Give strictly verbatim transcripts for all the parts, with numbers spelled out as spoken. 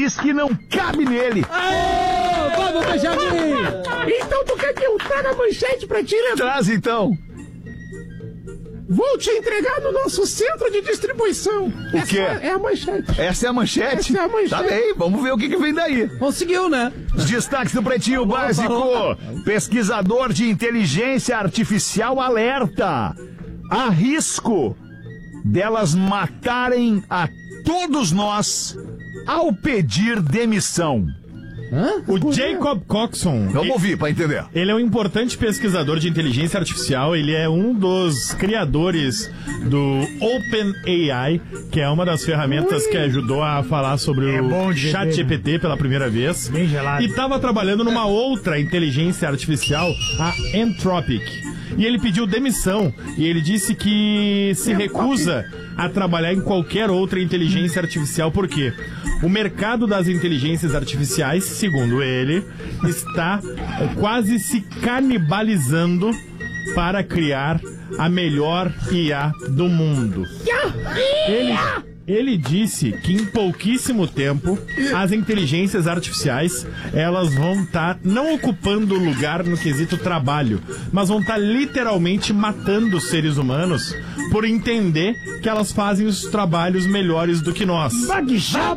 diz que não cabe nele. Aê, vamos, Benjamin! Então tu quer que eu traga a manchete pra ti, Leandro? Traz então. Vou te entregar no nosso centro de distribuição. O Essa quê? É a manchete. Essa é a manchete? Essa é a manchete. Tá bem, vamos ver o que, que vem daí. Conseguiu, né? Os destaques do Pretinho Básico. Pesquisador de inteligência artificial alerta. Há risco delas matarem a todos nós ao pedir demissão. Hã? O Jacob Coxon. Vamos ouvir pra entender. Ele é um importante pesquisador de inteligência artificial, ele é um dos criadores do OpenAI, que é uma das ferramentas que ajudou a falar sobre É bom o de ChatGPT pela primeira vez. Bem gelado. E estava trabalhando numa outra inteligência artificial, a Anthropic. E ele pediu demissão, e ele disse que se recusa a trabalhar em qualquer outra inteligência artificial, por quê? O mercado das inteligências artificiais, segundo ele, está quase se canibalizando para criar a melhor I A do mundo. Ele, ele disse que em pouquíssimo tempo as inteligências artificiais elas vão estar não ocupando lugar no quesito trabalho, mas vão estar literalmente matando os seres humanos por entender que elas fazem os trabalhos melhores do que nós. Já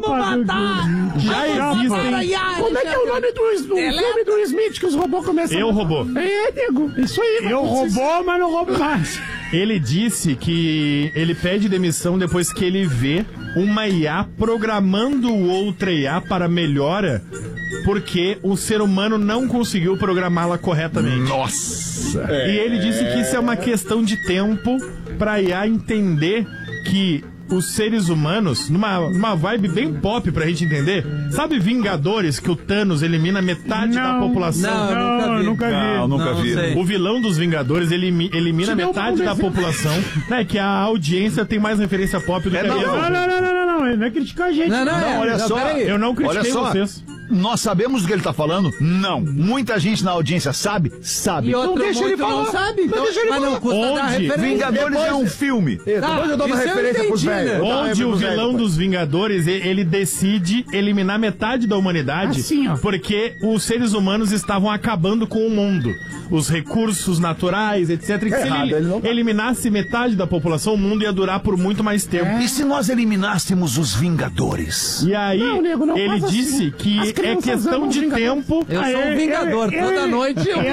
Já existem... Como é que é o nome do, do filme do Smith que os robôs começam Eu, a... robô. É, nego, isso aí. Eu vocês- roubou, mas não roubo mais. Ele disse que ele pede demissão depois que ele vê uma I A programando outra I A para melhora porque o ser humano não conseguiu programá-la corretamente. Nossa. E ele disse que isso é uma questão de tempo para a I A entender que os seres humanos, numa, numa vibe bem pop pra gente entender, sabe Vingadores, que o Thanos elimina metade da Não. população? Não, eu nunca vi. nunca vi. Não, nunca Não, vi. não sei. O vilão dos Vingadores, ele imi- elimina Te deu metade um da desenho. população, né? Que a audiência tem mais referência pop do que É, a não, minha. Não, não, não, não, não, não. Ele vai criticar a gente. Não, não, Não, é, olha não, só, peraí. Eu não critiquei Olha só. vocês. Nós sabemos do que ele tá falando? Não. Muita gente na audiência sabe? Sabe. E Então outro deixa ele muito falar. não sabe, então, deixa ele mas não falar. custa dar Onde? referência. Vingadores é um filme. Tá, Depois eu dou uma isso eu referência pros entendi, velhos. né? Eu dou uma Onde referência o pros velhos vilão depois. dos Vingadores, e- ele decide eliminar metade da humanidade Assim, ó. porque os seres humanos estavam acabando com o mundo. Os recursos naturais, etcétera. E que É se errado, ele ele não tá. eliminasse metade da população, o mundo ia durar por muito mais tempo. E se nós eliminássemos os Vingadores? E aí, Não, nego, não ele faz disse assim. que As é crianças questão amam de Vingadores. tempo. Eu sou um vingador, eu- toda eu- noite eu...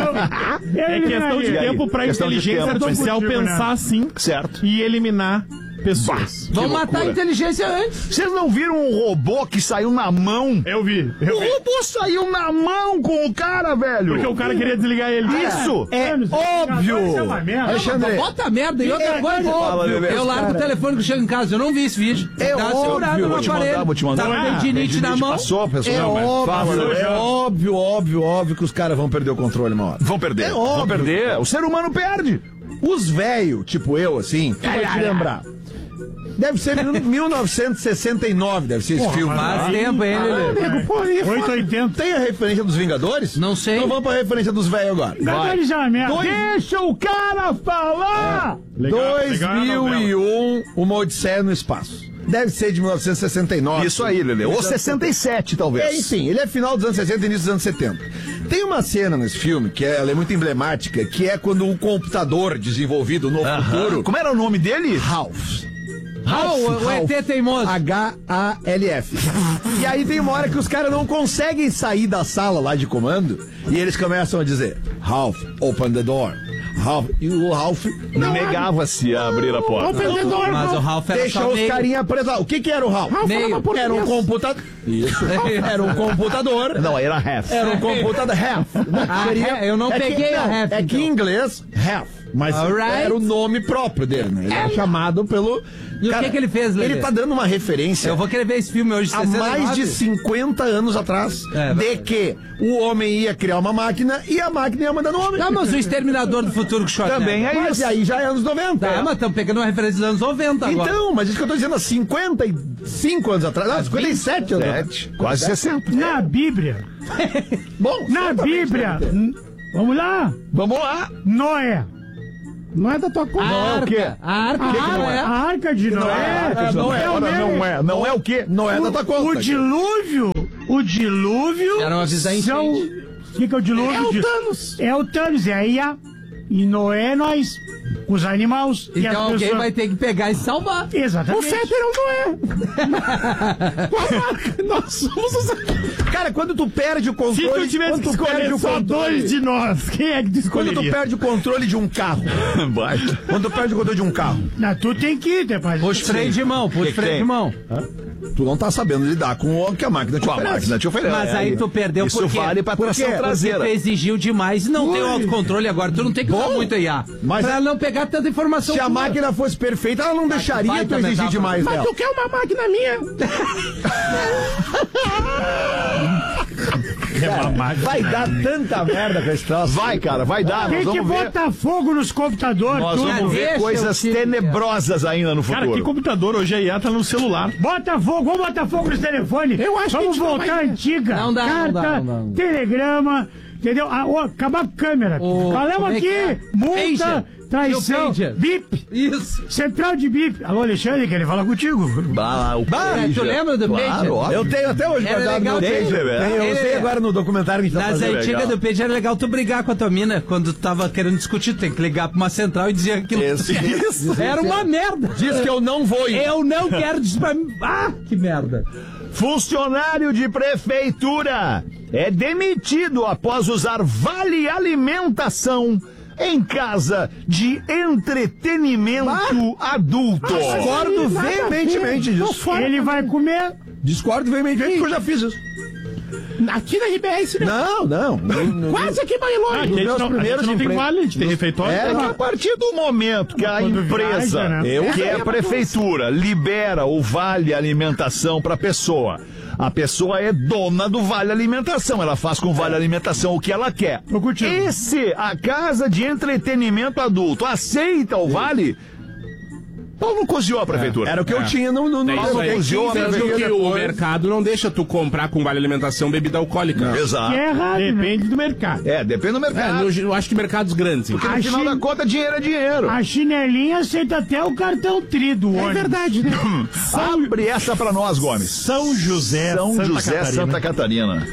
É questão de E aí? tempo pra Questão de inteligência tempo. artificial Tô contigo, pensar né? assim Certo. e eliminar pessoas. Vamos matar a inteligência antes. Vocês não viram um robô que saiu na mão? Eu vi, O eu vi. robô saiu na mão com o cara, velho. Porque o cara queria desligar ele. Isso É Anos, óbvio. Isso é uma merda. Alexandre, Bota merda e outra É, coisa. fala, Bebê. Eu largo o telefone que chega em casa. Eu não vi esse vídeo. É Tá segurado óbvio. no Vou te aparelho. mandar, vou te mandar. Tá com Ah, tendinite na mão. Passou, pessoal. é Não, mas óbvio, fala, é óbvio, óbvio, óbvio que os caras vão perder o controle uma hora. Vão perder. É Vão óbvio. perder. O ser humano perde. Os velhos, tipo eu, assim, tu vai te lembrar. Deve ser mil novecentos e sessenta e nove, deve ser esse filme. Faz tempo, hein, Lelê? Nego, pô, aí é oito foda. oitenta. Tem a referência dos Vingadores? Não sei. Então vamos pra referência dos velhos agora. Vingadores é uma merda. Dois- Deixa o cara falar. Legal, dois legal a mil e novela. um, Uma Odisseia no Espaço. Deve ser de mil novecentos e sessenta e nove. Isso aí, Lele. Ou sessenta e sete, talvez. É, enfim, ele é final dos anos sessenta e início dos anos setenta. Tem uma cena nesse filme, que é, ela é muito emblemática, que é quando um computador desenvolvido no futuro... Como era o nome dele? Ralph. Ah, o, o E T teimoso. H A L F. E aí tem uma hora que os caras não conseguem sair da sala lá de comando e eles começam a dizer: Ralph, open the door. Ralph, e o Ralph Negava-se a abrir a porta. Open the door, Mas o Ralph. Ralph era deixa só os meio. carinha presos lá. O que que era o Ralph? Ralph Meio. falava português. Era um computador. Isso. Era um computador. Não, era half. Era um computador half. Ah, é, eu não é peguei que, a não, half, É que então. em inglês, half. Mas Alright. era o nome próprio dele, né? Ele é chamado pelo... E o que que ele fez, Lelê? Ele tá dando uma referência... Eu vou querer ver esse filme hoje, há sessenta e nove. mais de cinquenta anos atrás, É, de que o homem ia criar uma máquina e a máquina ia mandar no homem. Tá, mas o Exterminador do Futuro que chora. Também é Mas isso. aí já é anos noventa. Tá, mas estamos pegando uma referência dos anos noventa agora. Então, mas isso que eu tô dizendo, há cinquenta e cinco anos atrás, não, cinquenta e sete anos atrás. Sete, quase sessenta. Na Bíblia. Bom, Na certamente Bíblia. deve ter. n- Vamos lá. Vamos lá. Noé. Não é da tua conta. A Não é o quê? arca. A arca A de arca, Noé. a arca de Noé. É, não é, o ora, meme- não é. Não é o quê? Não é da tua conta. O dilúvio o dilúvio... Era uma visão são... enchente. O que, que é o dilúvio? É o Di- Thanos. É o Thanos, é aí a... E Noé, nós, os animais e as Então alguém pessoas... vai ter que pegar e salvar. O Exatamente. Fetter não é. Qual marca? Nós somos os... Cara, quando tu perde o Se controle... tu tivesse quando que tu perde escolher o só controle- dois de nós, quem é que tu Quando escolheria? tu perde o controle de um carro. Vai. Quando tu perde o controle de um carro. Não, tu tem que ir, depois. Puxa freio de mão, puxa que freio tem? de mão. Tu não tá sabendo lidar com o que a máquina te Com a oferece. máquina te oferece. Mas aí tu perdeu Isso por quê? vale pra Por tração quê? Porque traseira. tu exigiu demais e não tem o autocontrole agora. Tu não tem que usar Bom, muito I A. mas pra não pegar tanta informação Se a tua. máquina fosse perfeita, ela não deixaria vai tu exigir também, demais Mas dela. tu quer uma máquina minha? Vai dar tanta merda com esse troço. Vai, cara, vai dar. Tem Nós que vamos ver, botar fogo nos computadores, nós tudo. vamos ver Deixa coisas eu te- tenebrosas ainda no Cara, que futuro. computador? Hoje a I A tá no celular. Bota fogo, vamos botar fogo nos telefones. Eu acho que a Vamos gente não voltar vai à ver. antiga. Não dá, não Carta, dá, não dá. telegrama, entendeu? Ah, ó, acabar com a câmera. O- Falamos como é que aqui, é? multa, Pager. traição, E o pager? bip, Isso. central de bip. Alô, Alexandre, quer ele falar contigo? Bah, o Bah, É, tu lembra do Claro, Pager? óbvio. Eu tenho até hoje Era guardado legal no ter- Pager. é. Tem, Eu Ele- usei agora no documentário que a gente tá Nas fazendo. antigas legal. do Pager era legal tu brigar com a tua mina quando tu tava querendo discutir. Tu tem que ligar pra uma central e dizer aquilo. Isso, isso. Era uma merda. Diz que eu não vou ir. Eu não quero dizer pra mim. Ah, que merda. Funcionário de prefeitura é demitido após usar vale alimentação em casa de entretenimento adulto. Discordo Nada a ver. veementemente Tô disso. fora. Ele vai comer. Discordo veementemente porque eu já fiz isso. Aqui na R B S, né? Não, não. Quase aqui, Ah, Bailônia. aqui a gente meus não, a primeiros gente não tem empregos. vale, a gente tem refeitório. É, É que a partir do momento que a Quando empresa, viaja, né? eu, que É, é é a pra prefeitura, libera o vale alimentação para a pessoa, a pessoa é dona do vale alimentação. Ela faz com o vale alimentação o que ela quer. Tô contigo. E se a casa de entretenimento adulto aceita o vale, Paulo não cozinhou a prefeitura. Era o que eu tinha no, no, no É isso aí. cozinhou a Sendo prefeitura que o depois. mercado não deixa tu comprar com vale alimentação bebida alcoólica. Exato. Que é errado, né? Depende do mercado. É, depende do É, mercado. no- eu acho que mercados grandes. Porque no A final China- da conta, dinheiro é dinheiro. A chinelinha aceita até o cartão tri do É ônibus. verdade, né? Abre essa pra nós, Gomes. São José, São Santa José, Catarina. Santa Catarina.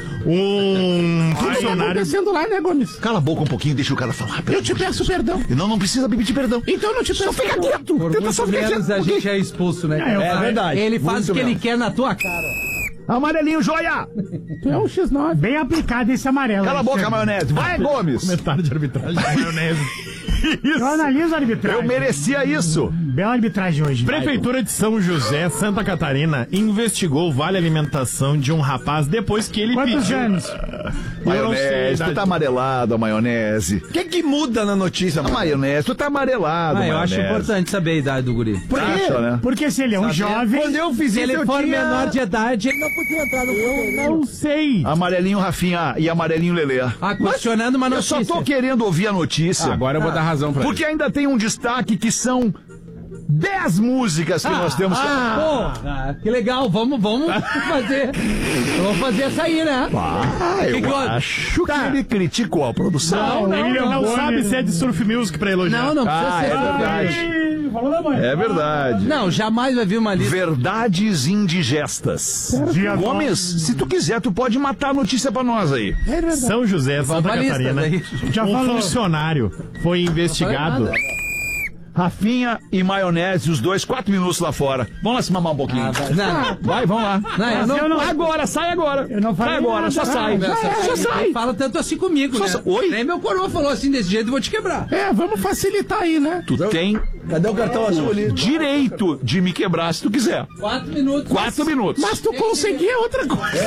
Um O que tá funcionário. acontecendo lá, né, Gomes? Cala a boca um pouquinho, deixa o cara falar. pelo Eu te amor de peço Deus. perdão. Não, não precisa pedir perdão. Então não te peço Fica perdão. quieto. Por Tenta só muito ficar menos quieto. a gente é expulso, né? cara? É verdade. Ele faz Muito o que ele menos. quer na tua cara. Amarelinho, joia! Tu é um X nove. Bem aplicado esse amarelo. Cala a boca, Alexandre. maionese. Vai, Gomes! Comentário de arbitragem. maionese. Eu analiso a arbitragem. Eu merecia isso. Bela arbitragem hoje. Prefeitura de São José, Santa Catarina, investigou o vale alimentação de um rapaz depois que ele Quantos pediu. anos? Eu não sei a Maionese, tu idade. tá amarelado, a maionese. O que que muda na notícia, A mano? maionese, tu tá amarelado, Ah, eu acho maionese. importante saber a idade do guri. Por quê? Acha, né? Porque se ele é um jovem. Quando eu fiz Se isso, ele eu for tinha... menor de idade, ele não podia entrar no Eu não sei. Amarelinho Rafinha e amarelinho Lelê. Ah, questionando uma Eu notícia. só tô querendo ouvir a notícia. Agora eu vou dar razão pra ele. Porque ainda tem um destaque que são dez músicas que nós temos. Ah, porra, que legal. Vamos, vamos fazer. Vamos fazer essa aí, né? Ah, eu Que que houve? acho que ele criticou a produção. Não, Ele não, não, sabe né? se é de surf music pra elogiar. Não, não precisa Ah, ser. é verdade. Ai, falou da mãe. É verdade. Não, jamais vai vir uma lista. Verdades indigestas. Dia Gomes, se tu quiser, tu pode matar a notícia pra nós aí. São José, Santa pra lista, Catarina. daí. Já um falou. funcionário foi investigado. nada. Rafinha e maionese, os dois, quatro minutos lá fora. Vamos lá se mamar um pouquinho. Ah, vai. Não, Vai, vamos lá. não, eu não. eu não- Agora, sai agora. Eu não falei sai agora, nada. só sai. Não, Só sai. Não fala tanto assim comigo, Só né? sa- Oi? Nem meu coroa falou assim desse jeito, eu vou te quebrar. É, vamos facilitar aí, né? Tu tem Cadê o cartão azul ali? direito de me quebrar se tu quiser. Quatro minutos. Quatro minutos. Mas tu conseguir é outra coisa.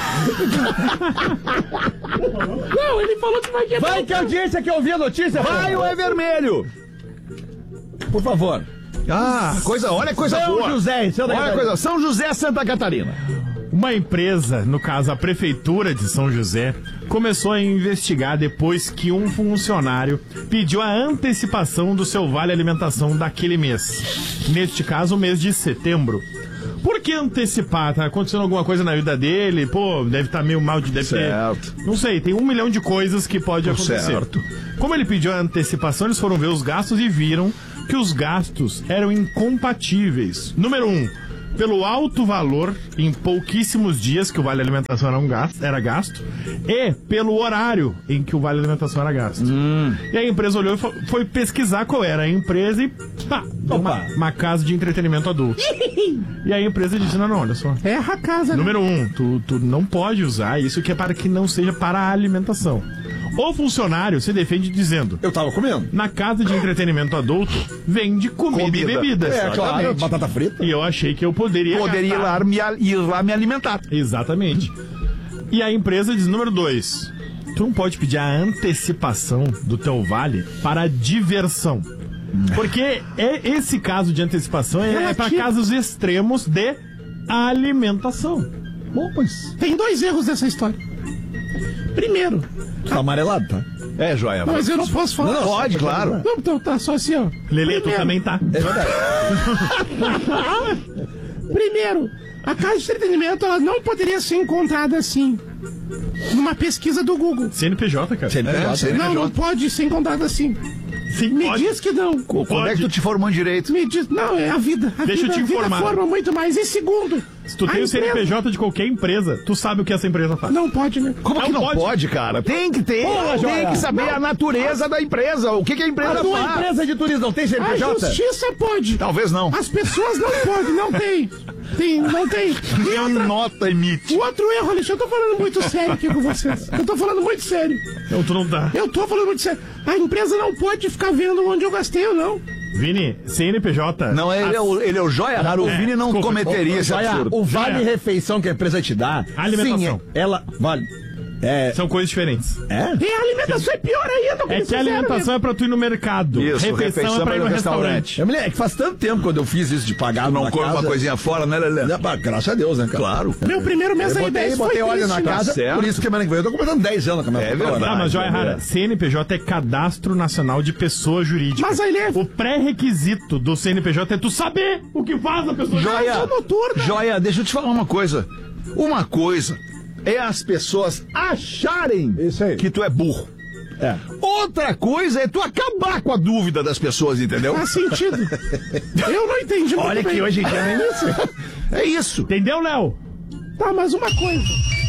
Não, ele falou que vai quebrar. Vai que a audiência quer ouvir a notícia, Vai ou é vermelho? por favor. Ah, coisa, olha a coisa São boa. José, Santa Olha a Catarina. coisa, São José, Santa Catarina. Uma empresa, no caso a Prefeitura de São José, começou a investigar depois que um funcionário pediu a antecipação do seu vale alimentação daquele mês. Neste caso, o mês de setembro. Por que antecipar? Tá acontecendo alguma coisa na vida dele? Pô, deve estar meio mal de... Deve Certo. ter, não sei, tem um milhão de coisas que pode acontecer. Certo. Como ele pediu a antecipação, eles foram ver os gastos e viram que os gastos eram incompatíveis. Número um, pelo alto valor em pouquíssimos dias que o Vale Alimentação era, um gasto, era gasto e pelo horário em que o Vale Alimentação era gasto. Hum. E a empresa olhou e foi, foi pesquisar qual era a empresa e pá, uma, uma casa de entretenimento adulto. E a empresa disse, não, não, olha só. É a casa. Número um, tu, tu não pode usar isso que é para que não seja para a alimentação. O funcionário se defende dizendo... Eu tava comendo. Na casa de entretenimento adulto, vende comida, comida. e bebidas. É, claro, batata frita. E eu achei que eu poderia... Poderia ir lá, me, ir lá me alimentar. Exatamente. E a empresa diz, número dois, tu não pode pedir a antecipação do teu vale para diversão. Porque é esse caso de antecipação é, é para casos extremos de alimentação. Bom, pois, tem dois erros dessa história. Primeiro... Tá amarelado, tá? É, Joia. Mas eu não posso falar. Não, pode, claro. Não, então tá só assim, ó. Lelê, tu também tá. É verdade. Primeiro, a casa de entretenimento ela não poderia ser encontrada assim. Numa pesquisa do Google. C N P J, cara. C N P J, é, C N P J. Não, não pode ser encontrada assim. Sim, Me pode. diz que não. Quando é que tu te formou em direito? Me diz, não, é a vida. A Deixa vida, eu te informar. A vida forma muito mais. E segundo, se tu tem o C N P J de qualquer empresa, tu sabe o que essa empresa faz. Não pode, né? Como não que não pode? pode, cara? Tem que ter. Porra, tem Joia. que saber Não. a natureza da empresa. O que, que a empresa A tua faz? empresa de turismo não tem C N P A J? justiça pode. Talvez não. As pessoas não podem, não tem. Tem, não tem. E outra, Nota emite. o outro erro, Alexandre, eu tô falando muito sério aqui com vocês. Eu tô falando muito sério. Então tu não tá. Eu tô falando muito sério. A empresa não pode ficar vendo onde eu gastei ou não. Vini, C N P J. Não, ele é o, ele é o Joia Raro. O É, Vini não desculpa. cometeria esse Joia, absurdo. o vale Joia. refeição que a empresa te dá. Alimentação. Sim, ela vale. É. São coisas diferentes. É? E a alimentação é pior ainda. É que a alimentação é pra tu ir no mercado. Isso, refeição, refeição é pra ir no restaurante. Eu me lembro, é que faz tanto tempo quando eu fiz isso de pagar Tu não na come casa. uma coisinha fora, né, Lelê? Né, pá, Graças a Deus, né, cara? Claro. Meu primeiro mês Eu aí botei, dez botei foi óleo na triste, né? casa, certo. por isso que semana que vem eu tô completando dez anos com a minha É própria verdade. hora. Tá, mas Joia é Rara, C N P J é Cadastro Nacional de Pessoa Jurídica. Mas aí ele é... O pré-requisito do C N P J é tu saber o que faz a pessoa Joia, Ação noturna. Joia, deixa eu te falar uma coisa. Uma coisa é as pessoas acharem Isso aí. que tu é burro. É. Outra coisa é tu acabar com a dúvida das pessoas, entendeu? Faz sentido. Eu não entendi muito Olha bem. que hoje em dia nem isso. É isso. Entendeu, Léo? Tá, mas uma coisa.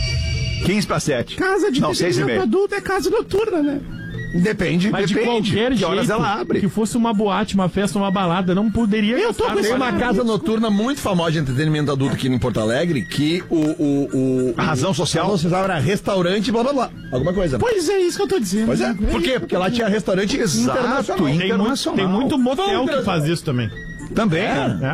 quinze para sete. Casa de Não, seis e entretenimento meia. adulto é casa noturna, né? Depende. Mas Depende. de qualquer Que jeito, horas ela abre? que fosse uma boate, uma festa, uma balada, não poderia... Eu tô gastar com Tem esse no uma vale. casa noturna muito famosa de entretenimento adulto aqui em Porto Alegre que o. o, o A razão social? A razão social era restaurante, blá blá blá. Alguma coisa. Pois é isso que eu tô dizendo. Pois é. Por isso quê? que Porque eu tô lá tinha restaurante internacional. Exato. Tem muito, Internacional. tem muito motel que faz isso também. Também. É.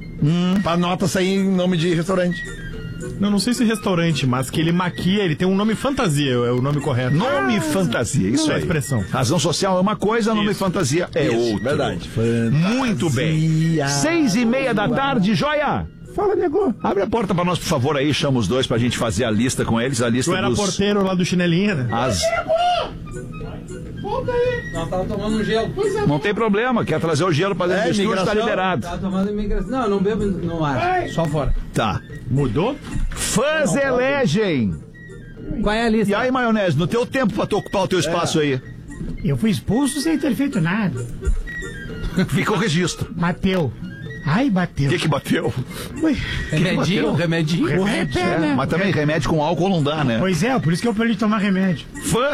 Pra nota sair em nome de restaurante. Não, não sei se restaurante, mas que ele maquia, ele tem um nome fantasia, é o nome correto. Nome fantasia, isso é a aí. expressão. Razão social é uma coisa, nome Isso. fantasia é Isso, outra. verdade. Muito bem. Seis e meia da tarde, Joia. Fala, nego. Abre a porta pra nós, por favor, aí. Chama os dois pra gente fazer a lista com eles. A lista Tu era dos... porteiro lá do chinelinha, né? As... Volta aí. Nós tava tomando um gelo. Pois é. Não tem problema. Quer trazer o gelo pra dentro É, do estúdio, tá imigração. liberado. Tava tomando imigração. Não, eu não bebo no ar. Só fora. Tá. Mudou? Fãs elegem. Qual é a lista? E aí, Maionese, no teu tempo pra tu ocupar o teu espaço aí? Eu fui expulso sem ter feito nada. Ficou registro. Bateu. Ai, bateu. O que que bateu? Ui, Remedinho, remedinho. O repé, né? Mas também remédio com álcool não dá, né? Pois é, por isso que eu parei de tomar remédio. Fã...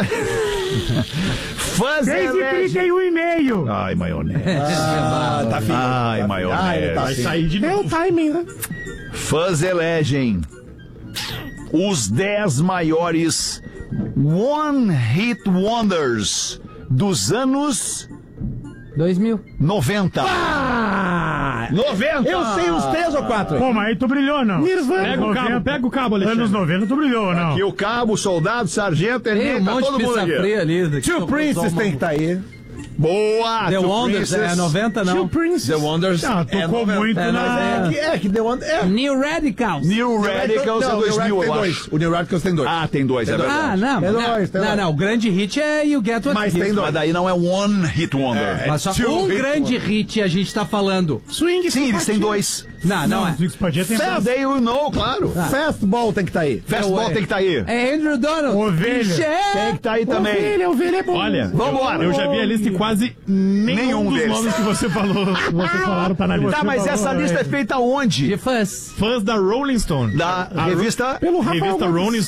Fãs seis e elegem. trinta e um e meio. Ai, Maionese. Ah, tá fino. Ai, Ah, Maionese. ele tá Vai assim. sair de É o novo. timing, né? Fãs elegem os dez maiores One Hit Wonders dos anos Dois mil. noventa. Ah, noventa! eu sei uns três ou quatro. Pô, mas aí tu brilhou, não. Nirvana. Pega o cabo, pega o cabo, Alexandre. Anos noventa tu brilhou, não. E o cabo, soldado, sargento, Tem um tenente, tá monte todo de mundo pizza aqui. fria ali. Two Princes tem que estar aí. Boa! The Two Wonders, Princes. é noventa não. Two Princes. The Wonders. Ah, tocou é noventa. muito É, na... mas É que, é que The Wonders. É. New Radicals. New Radicals é Não, dois o New mil, Radicals eu tem acho. dois. O New Radicals tem dois. Ah, tem dois, é Tem dois. Ah, verdade. não. Tem não, dois, tem não, dois. não. O grande hit é You Get What Mas You tem Give. dois. Mas daí não é One Hit Wonder. É, É Mas só two um hit grande wonder. hit a gente tá falando. Swing Sim, eles têm simpatia. dois. Não, não é. Isso podia ter... Someday you know, claro. Fastball tem que estar aí. Fastball tem que estar aí. É Andrew Donald. Ovelha. Michel. Tem que estar aí também. Ovelha, ovelha é bom. Olha, Vambora. eu, eu já vi a lista e quase nenhum, Nenhum dos deles. nomes que você falou. Vocês falaram, tá na lista. Tá, mas essa lista é feita onde? De fãs. Fãs da Rolling Stone. Da revista... Pelo Rafael Revista Gomes. Rolling